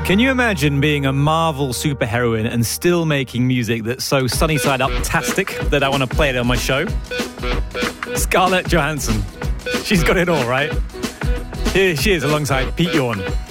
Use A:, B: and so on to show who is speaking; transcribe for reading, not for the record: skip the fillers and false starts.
A: Can you imagine being a Marvel superheroine and still making music that's so sunny side up-tastic that I want to play it on my show? Scarlett Johansson. She's got it all, right? Here she is alongside Pete Yorn.